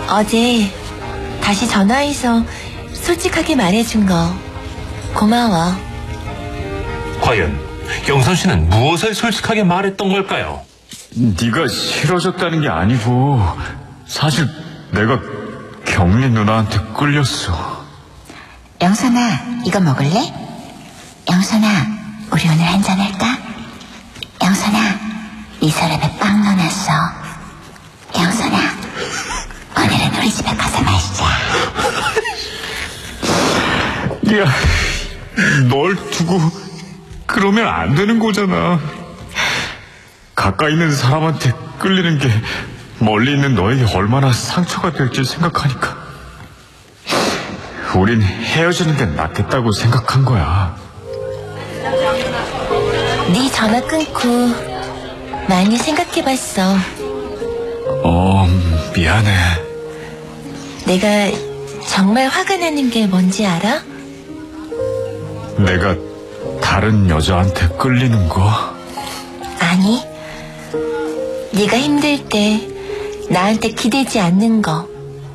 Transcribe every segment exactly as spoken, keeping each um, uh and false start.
어제 다시 전화해서 솔직하게 말해준 거 고마워. 과연 영선 씨는 무엇을 솔직하게 말했던 걸까요? 네가 싫어졌다는 게 아니고 사실 내가 경리 누나한테 끌렸어. 영선아, 이거 먹을래? 영선아, 우리 오늘 한잔 할까? 영선아, 이 사람에 빵 넣어놨어. 영선아, 오늘은 우리 집에 가서 마시자. 야, 널 두고 그러면 안 되는 거잖아. 가까이 있는 사람한테 끌리는 게 멀리 있는 너에게 얼마나 상처가 될지 생각하니까 우린 헤어지는 게 낫겠다고 생각한 거야. 네 전화 끊고 많이 생각해봤어. 어, 미안해. 내가 정말 화가 나는 게 뭔지 알아? 내가 다른 여자한테 끌리는 거? 아니, 네가 힘들 때 나한테 기대지 않는 거.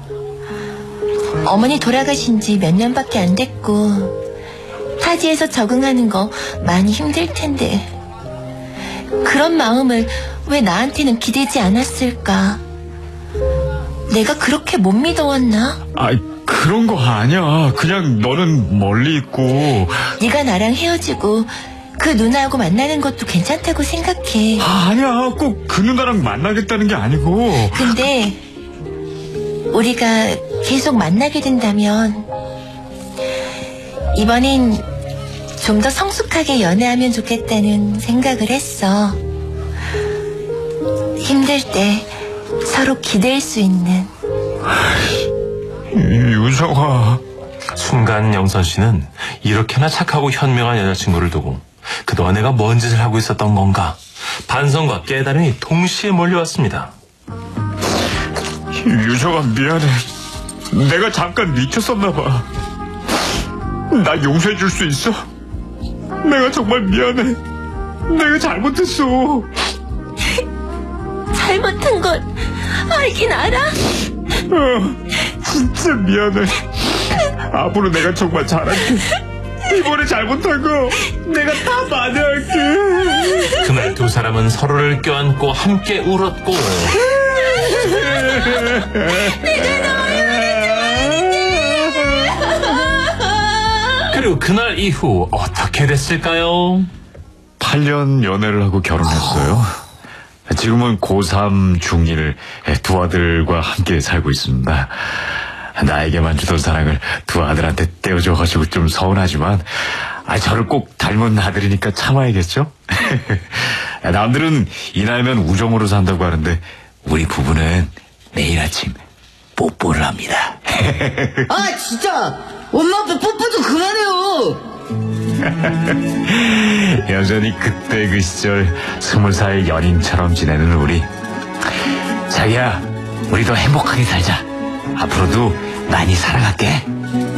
어머니 돌아가신 지 몇 년밖에 안 됐고 타지에서 적응하는 거 많이 힘들 텐데 그런 마음을 왜 나한테는 기대지 않았을까? 내가 그렇게 못 믿어왔나? 아이, 그런 거 아니야. 그냥 너는 멀리 있고. 네가 나랑 헤어지고 그 누나하고 만나는 것도 괜찮다고 생각해. 아, 아니야. 꼭 그 누나랑 만나겠다는 게 아니고. 근데 우리가 계속 만나게 된다면 이번엔 좀 더 성숙하게 연애하면 좋겠다는 생각을 했어. 힘들 때 서로 기댈 수 있는. 유정아. 순간 영선 씨는 이렇게나 착하고 현명한 여자친구를 두고 그동안 내가 뭔 짓을 하고 있었던 건가 반성과 깨달음이 동시에 몰려왔습니다. 유정아, 미안해. 내가 잠깐 미쳤었나 봐. 나 용서해 줄 수 있어? 내가 정말 미안해. 내가 잘못했어. 잘못한 건 알긴 알아. 어, 진짜 미안해. 앞으로 내가 정말 잘할게. 이번에 잘못한 거 내가 다 만회할게. 그날 두 사람은 서로를 껴안고 함께 울었고 그리고 그날 이후 어떻게 됐을까요? 팔 년 연애를 하고 결혼했어요. 지금은 고삼 중일 두 아들과 함께 살고 있습니다. 나에게만 주던 사랑을 두 아들한테 떼어줘가지고 좀 서운하지만 아, 저를 꼭 닮은 아들이니까 참아야겠죠? 남들은 이 나이면 우정으로 산다고 하는데 우리 부부는 매일 아침 뽀뽀를 합니다. 아, 진짜 엄마 앞에 뽀뽀 좀 그만해요. 여전히 그때 그 시절 스물 살 연인처럼 지내는 우리. 자기야, 우리 더 행복하게 살자. 앞으로도 많이 사랑할게.